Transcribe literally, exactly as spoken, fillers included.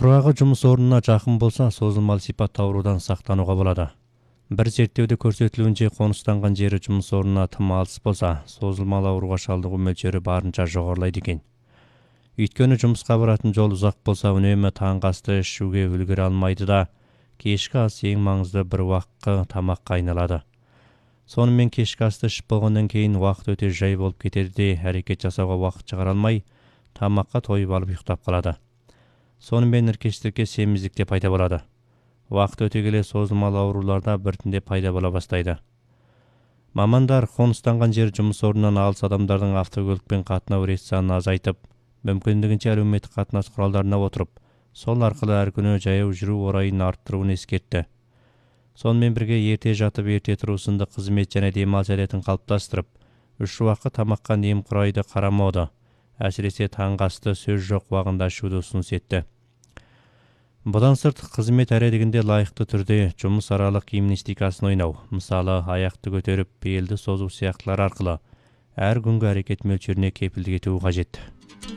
Турагы жумуш орнуна жакын болса, созулмалуу сипаттагы оорудан сактанууга болот. Бир зерттөөдө көрсөтүлүүнчө конустанган жери жумуш орнуна тым алыс болса, созулмалуу ооруга шалдыгуу мөлчөрү барынча жогорулайт экен. Өйткөнү жумушка баратын жол узак болса, үнөмө таңкы асты ішүүгө үлгөрө алмайды да, кечки ас эң маңыздуу бир убакка тамакка айналады. Сону менен кечки асты ішип болгондон кийин убакыт өтө жай болуп кетерди, аракет жасоого убакыт чыгара алмай, тамакка тоюп алып уктап калады. Сону менен иркечтикке семиздик пайда болот. Убакыт өтө келе созулмалуу ооруларда биртиндеп пайда бола баштайт. Мамандар конустанган жер жумуш орнунан алыс адамдардын автокөлүкпен катноо санын азайтып, мүмкүндүгүнчө әлеуметтик катнаш куралдарына отуруп, сол аркылуу ар күнү жаяу жүрүү орайын арттырууну эскертти. Сону менен бирге эрте жатып, эрте туруу сынды кызмет жана дем алыш адетин калыпташтырып, үч убакка тамакка немкурайды карамоодо, әсіресе таңкы асты сөз жок убагында ашууду сунуш этти. Будан сырт кызмет аредигинде лайыктуу түрдө жумуш аралык гимнастикасын ойноо, мисалы аякты көтөрүп, белди созуу сыяктуулар аркылуу ар күнгү аракет мөлчөрүнө кепилдик этүү кажет.